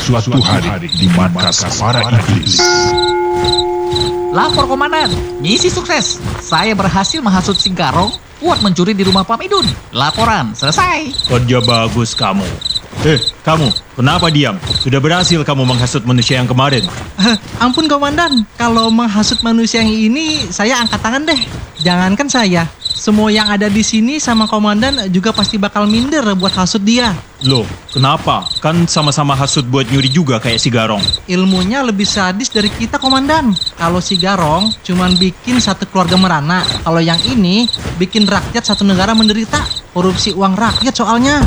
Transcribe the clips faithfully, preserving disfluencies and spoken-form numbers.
Suatu hari di markas para iblis. Lapor komandan, misi sukses. Saya berhasil menghasut si Garong buat mencuri di rumah Pak Midun. Laporan selesai. Kerja bagus kamu. Eh, kamu, kenapa diam? Sudah berhasil kamu menghasut manusia yang kemarin. Eh, ampun komandan, kalau menghasut manusia yang ini saya angkat tangan deh. Jangankan saya, semua yang ada di sini sama komandan juga pasti bakal minder buat hasut dia. Loh, kenapa? Kan sama-sama hasut buat nyuri juga kayak si Garong. Ilmunya lebih sadis dari kita komandan. Kalau si Garong cuman bikin satu keluarga merana. Kalau yang ini bikin rakyat satu negara menderita. Korupsi uang rakyat soalnya.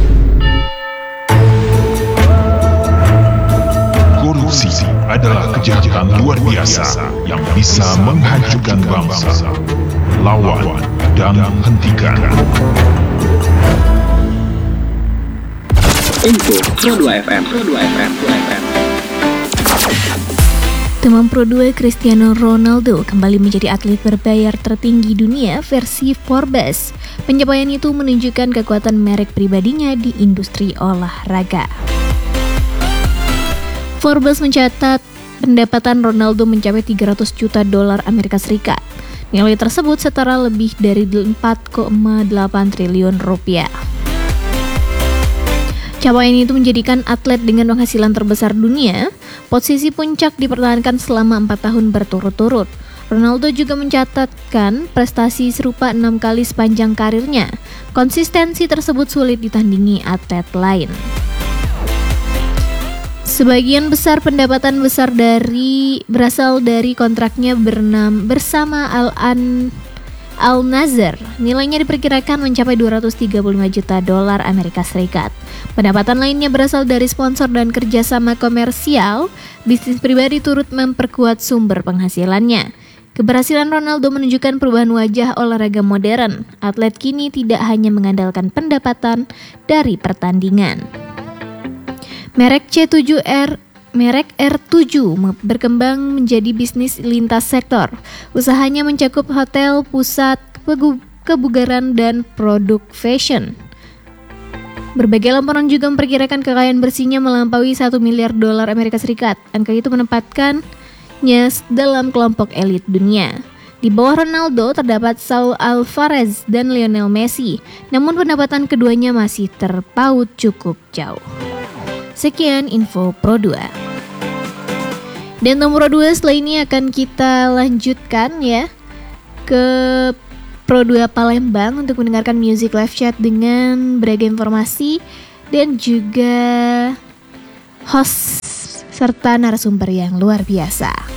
Korupsi adalah kejahatan luar biasa yang bisa menghancurkan bangsa. Lawan dan hentikan. Info Pro dua F M. Pro dua F M. Teman Pro dua Cristiano Ronaldo kembali menjadi atlet berbayar tertinggi dunia versi Forbes. Pencapaian itu menunjukkan kekuatan merek pribadinya di industri olahraga. Forbes mencatat pendapatan Ronaldo mencapai tiga ratus juta dolar Amerika Serikat. Nilai tersebut setara lebih dari empat koma delapan triliun rupiah. Capaian itu menjadikan atlet dengan penghasilan terbesar dunia. Posisi puncak dipertahankan selama empat tahun berturut-turut. Ronaldo juga mencatatkan prestasi serupa enam kali sepanjang karirnya. Konsistensi tersebut sulit ditandingi atlet lain. Sebagian besar pendapatan besar dari berasal dari kontraknya bernam bersama Al-An Al-Nassr. Nilainya diperkirakan mencapai dua ratus tiga puluh lima juta dolar Amerika Serikat. Pendapatan lainnya berasal dari sponsor dan kerjasama komersial. Bisnis pribadi turut memperkuat sumber penghasilannya. Keberhasilan Ronaldo menunjukkan perubahan wajah olahraga modern. Atlet kini tidak hanya mengandalkan pendapatan dari pertandingan. Merek C tujuh R Merek R tujuh berkembang menjadi bisnis lintas sektor. Usahanya mencakup hotel, pusat kebugaran, dan produk fashion. Berbagai laporan juga memperkirakan kekayaan bersihnya melampaui satu miliar dolar Amerika Serikat. Angka itu menempatkannya dalam kelompok elit dunia. Di bawah Ronaldo terdapat Saul Alvarez dan Lionel Messi. Namun pendapatan keduanya masih terpaut cukup jauh. Sekian info Pro dua. Dan nomor dua setelah ini akan kita lanjutkan ya ke Pro dua Palembang untuk mendengarkan music live chat dengan beragam informasi dan juga host serta narasumber yang luar biasa.